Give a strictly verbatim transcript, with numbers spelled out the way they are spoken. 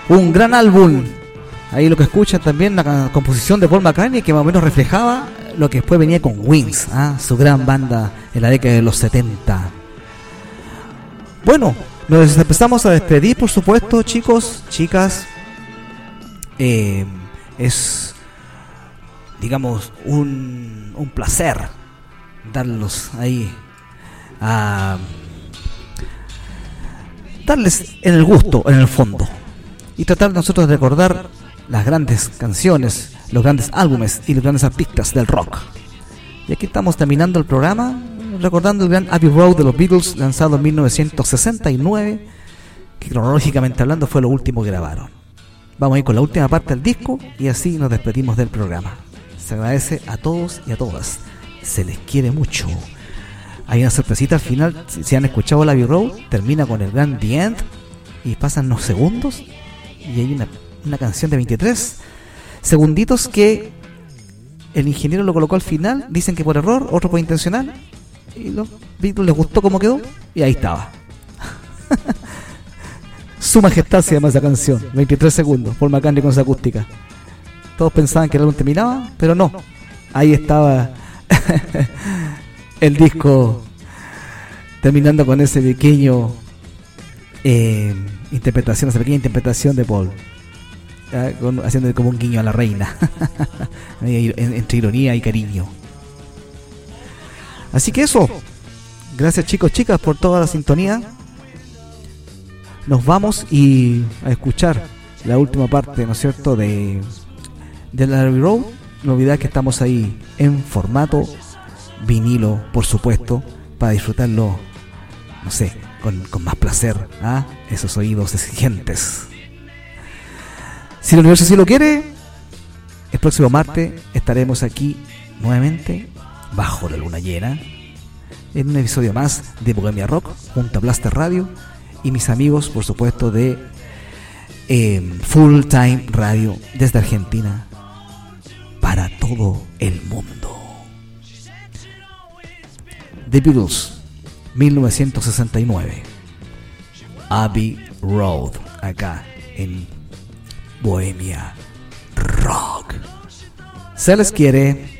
Un gran álbum. Ahí lo que escuchan también, la composición de Paul McCartney, que más o menos reflejaba lo que después venía con Wings, ¿ah? Su gran banda en la década de los setenta. Bueno, nos empezamos a despedir, por supuesto, chicos, chicas. Eh, es, digamos, un, un placer darlos ahí a darles en el gusto, en el fondo, y tratar nosotros de recordar las grandes canciones, los grandes álbumes y los grandes artistas del rock. Y aquí estamos terminando el programa recordando el gran Abbey Road de los Beatles, lanzado en mil novecientos sesenta y nueve, que cronológicamente hablando fue lo último que grabaron. Vamos a ir con la última parte del disco y así nos despedimos del programa. Se agradece a todos y a todas, se les quiere mucho. Hay una sorpresita al final. Si, si han escuchado el Abbey Road, termina con el gran The End y pasan unos segundos y hay una, una canción de veintitrés segunditos que el ingeniero lo colocó al final. Dicen que por error, otro por intencional, y los Beatles les gustó cómo quedó y ahí estaba. Su majestad se llama esa canción, veintitrés segundos, Paul McCartney con su acústica. Todos pensaban que el álbum terminaba, pero no, ahí estaba el disco terminando con ese pequeño eh, interpretación, esa pequeña interpretación de Paul, ¿eh? Con, haciendo como un guiño a la reina entre ironía y cariño. Así que eso, gracias chicos, chicas, por toda la sintonía. Nos vamos y a escuchar la última parte, ¿no es cierto?, de de la Abbey Road. No olvidar que estamos ahí en formato vinilo, por supuesto, para disfrutarlo, no sé, con, con más placer, ¿ah? Esos oídos exigentes. Si el universo así lo quiere, el próximo martes estaremos aquí nuevamente, bajo la luna llena, en un episodio más de Bohemia Rock, junto a Blaster Radio y mis amigos, por supuesto, de eh, Full Time Radio desde Argentina para todo el mundo. The Beatles, mil novecientos sesenta y nueve, Abbey Road, acá en Bohemia Rock. Se les quiere.